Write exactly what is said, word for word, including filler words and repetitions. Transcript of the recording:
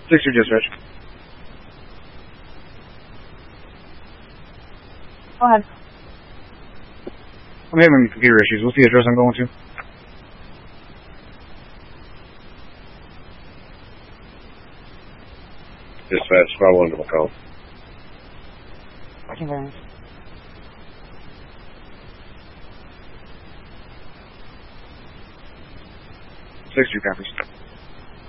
six two dispatch. Go ahead. I'm having computer issues. What's the address I'm going to? Dispatch, follow into my call. Thank you very much. six two copies.